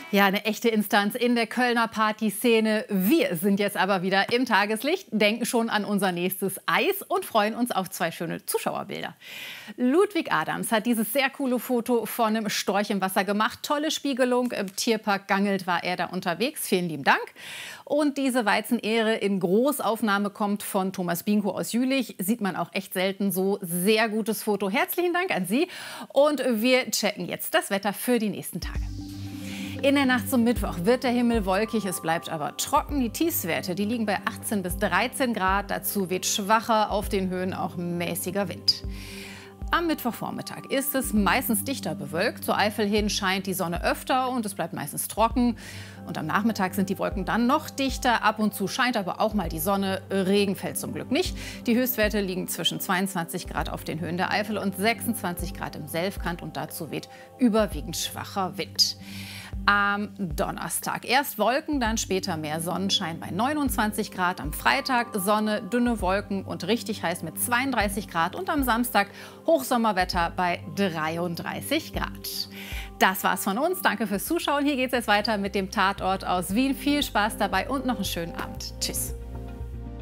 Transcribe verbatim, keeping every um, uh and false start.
Ja, eine echte Instanz in der Kölner Partyszene. Wir sind jetzt aber wieder im Tageslicht, denken schon an unser nächstes Eis und freuen uns auf zwei schöne Zuschauerbilder. Ludwig Adams hat dieses sehr coole Foto von einem Storch im Wasser gemacht. Tolle Spiegelung. Im Tierpark Gangelt war er da unterwegs. Vielen lieben Dank. Und diese Weizenehre in Großaufnahme kommt von Thomas Binko aus Jülich. Sieht man auch echt selten so. Sehr gutes Foto. Herzlichen Dank an Sie. Und wir checken jetzt das Wetter für die nächsten Tage. In der Nacht zum Mittwoch wird der Himmel wolkig, es bleibt aber trocken. Die Tiefstwerte, die liegen bei achtzehn bis dreizehn Grad. Dazu weht schwacher, auf den Höhen auch mäßiger Wind. Am Mittwochvormittag ist es meistens dichter bewölkt. Zur Eifel hin scheint die Sonne öfter und es bleibt meistens trocken. Und am Nachmittag sind die Wolken dann noch dichter. Ab und zu scheint aber auch mal die Sonne. Regen fällt zum Glück nicht. Die Höchstwerte liegen zwischen zweiundzwanzig Grad auf den Höhen der Eifel und sechsundzwanzig Grad im Selfkant. Und dazu weht überwiegend schwacher Wind. Am Donnerstag erst Wolken, dann später mehr Sonnenschein bei neunundzwanzig Grad. Am Freitag Sonne, dünne Wolken und richtig heiß mit zweiunddreißig Grad. Und am Samstag Hochsommerwetter bei dreiunddreißig Grad. Das war's von uns. Danke fürs Zuschauen. Hier geht's jetzt weiter mit dem Tatort aus Wien. Viel Spaß dabei und noch einen schönen Abend. Tschüss.